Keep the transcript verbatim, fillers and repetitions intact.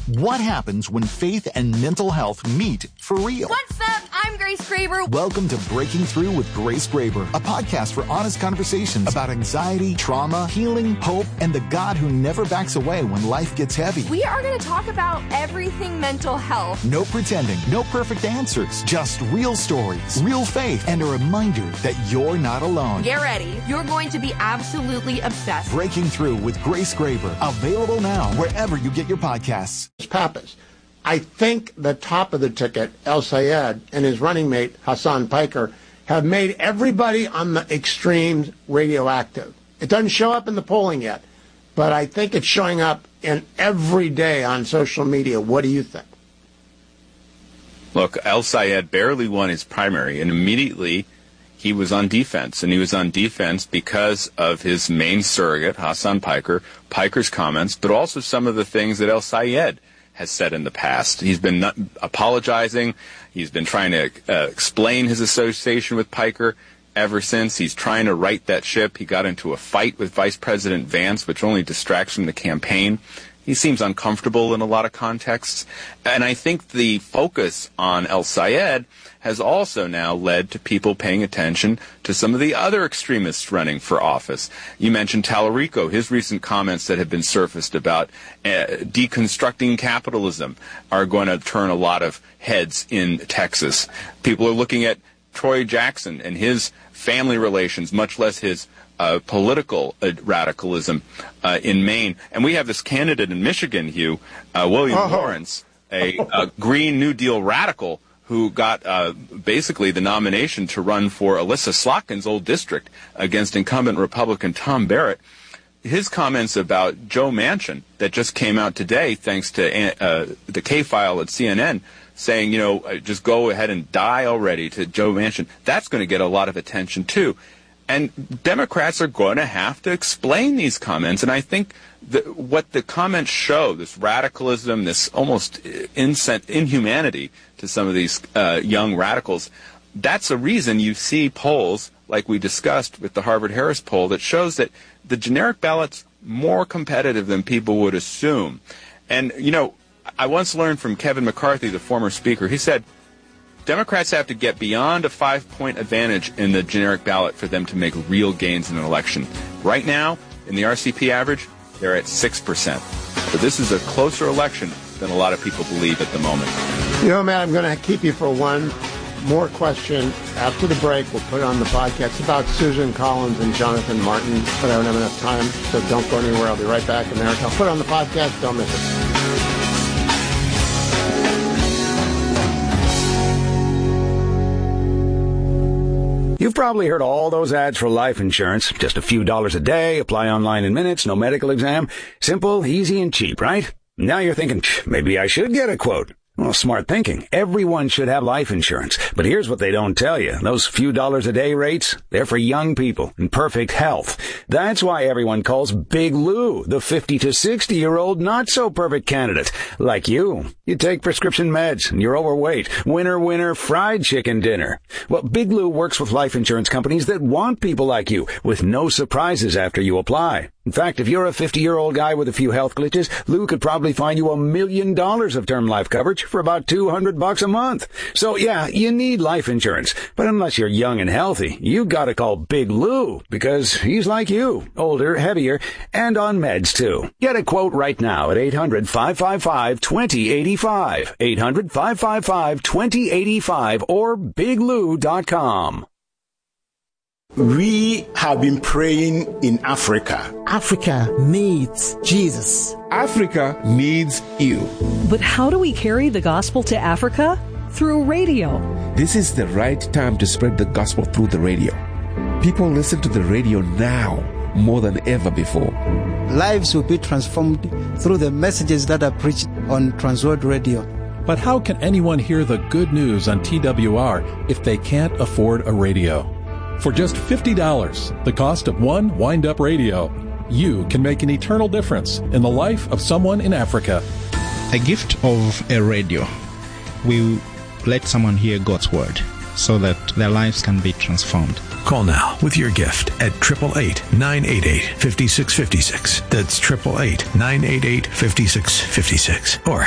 What happens when faith and mental health meet for real? What's up? I'm Grace Graber. Welcome to Breaking Through with Grace Graber, a podcast for honest conversations about anxiety, trauma, healing, hope, and the God who never backs away when life gets heavy. We are going to talk about everything mental health. No pretending, no perfect answers, just real stories, real faith, and a reminder that you're not alone. Get ready. You're going to be absolutely obsessed. Breaking Through with Grace Graber, available now wherever you get your podcasts. Pappas. I think the top of the ticket, El Sayed, and his running mate, Hassan Piker, have made everybody on the extremes radioactive. It doesn't show up in the polling yet, but I think it's showing up in every day on social media. What do you think? Look, El Sayed barely won his primary, and immediately he was on defense, and he was on defense because of his main surrogate, Hassan Piker, Piker's comments, but also some of the things that El Sayed has said in the past. He's been not apologizing. He's been trying to uh, explain his association with Piker ever since. He's trying to right that ship. He got into a fight with Vice President Vance, which only distracts from the campaign. He seems uncomfortable in a lot of contexts. And I think the focus on El Sayed has also now led to people paying attention to some of the other extremists running for office. You mentioned Tallarico, his recent comments that have been surfaced about uh, deconstructing capitalism are going to turn a lot of heads in Texas. People are looking at Troy Jackson and his family relations, much less his Uh, political uh, radicalism uh, in Maine. And we have this candidate in Michigan, Hugh, uh, William oh. Lawrence, a, a Green New Deal radical who got uh, basically the nomination to run for Alyssa Slotkin's old district against incumbent Republican Tom Barrett. His comments about Joe Manchin that just came out today, thanks to uh, the K-File at C N N, saying, you know, just go ahead and die already to Joe Manchin, that's going to get a lot of attention, too. And Democrats are going to have to explain these comments. And I think that what the comments show, this radicalism, this almost incent, inhumanity to some of these uh, young radicals, that's a reason you see polls like we discussed with the Harvard-Harris poll that shows that the generic ballot's more competitive than people would assume. And, you know, I once learned from Kevin McCarthy, the former speaker, he said, Democrats have to get beyond a five-point advantage in the generic ballot for them to make real gains in an election. Right now, in the R C P average, they're at six percent. But this is a closer election than a lot of people believe at the moment. You know, Matt, I'm going to keep you for one more question. After the break, we'll put it on the podcast. It's about Susan Collins and Jonathan Martin, but I don't have enough time, so don't go anywhere. I'll be right back, America. I'll put it on the podcast. Don't miss it. You've probably heard all those ads for life insurance. Just a few dollars a day, apply online in minutes, no medical exam. Simple, easy, and cheap, right? Now you're thinking, maybe I should get a quote. Well, smart thinking. Everyone should have life insurance. But here's what they don't tell you. Those few dollars a day rates, they're for young people in perfect health. That's why everyone calls Big Lou the fifty to sixty-year-old not-so-perfect candidate. Like you. You take prescription meds and you're overweight. Winner, winner, fried chicken dinner. Well, Big Lou works with life insurance companies that want people like you with no surprises after you apply. In fact, if you're a fifty-year-old guy with a few health glitches, Lou could probably find you a million dollars of term life coverage for about two hundred bucks a month. So yeah, you need life insurance. But unless you're young and healthy, you gotta call Big Lou because he's like you, older, heavier, and on meds too. Get a quote right now at eight hundred, five five five, two zero eight five, eight hundred, five five five, two zero eight five or big lou dot com. We have been praying in Africa. Africa needs Jesus. Africa needs you. But how do we carry the gospel to Africa? Through radio. This is the right time to spread the gospel through the radio. People listen to the radio now more than ever before. Lives will be transformed through the messages that are preached on Transworld Radio. But how can anyone hear the good news on T W R if they can't afford a radio? For just fifty dollars, the cost of one wind-up radio, you can make an eternal difference in the life of someone in Africa. A gift of a radio will let someone hear God's word so that their lives can be transformed. Call now with your gift at eight eight eight, nine eight eight, five six five six. That's eight eight eight, nine eight eight, five six five six. Or